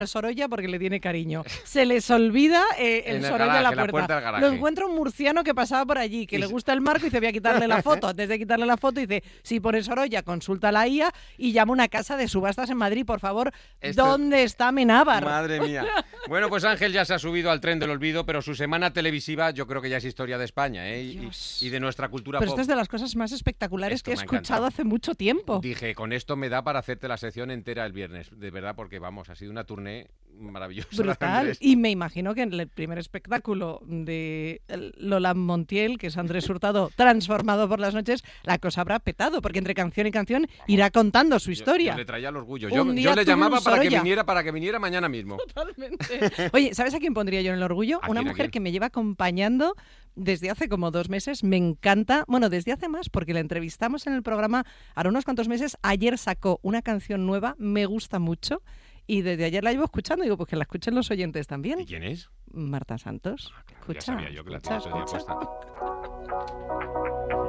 Sorolla porque le tiene cariño. Se les olvida el Sorolla en la puerta del garaje. Lo encuentra un murciano que pasaba por allí, que le gusta el marco y dice, voy a quitarle la foto. Antes de quitarle la foto dice, si pone Sorolla, consulta a la IA y llama a una casa de subastas en Madrid, por favor. ¿Dónde está Amenábar? Madre mía. Bueno, pues Ángel ya se ha subido al tren del olvido, pero su semana televisiva yo creo que ya es historia de España, ¿eh? Y de nuestra cultura pero pop. Esto es de las cosas más espectaculares que he escuchado hace mucho tiempo. Dije, con esto me da para hacerte la sección entera el viernes, de verdad, porque vamos, ha sido una tournée maravillosa. Brutal. Y me imagino que en el primer espectáculo de Lola Montiel, que es Andrés Hurtado transformado por las noches, la cosa habrá petado, porque entre canción y canción irá contando su historia. Yo le traía el orgullo. Yo le llamaba para que viniera mañana mismo. Totalmente. Oye, ¿sabes a quién pondría yo en el orgullo? Una mujer que me lleva acompañando desde hace como 2 meses. Me encanta. Bueno, desde hace más, porque la entrevistamos en el programa ahora unos cuantos meses. Ayer sacó una canción nueva, me gusta mucho. Y desde ayer la llevo escuchando, digo, pues que la escuchen los oyentes también. ¿Y quién es? Marta Santos. Claro, ya sabía yo que la tenía puesta.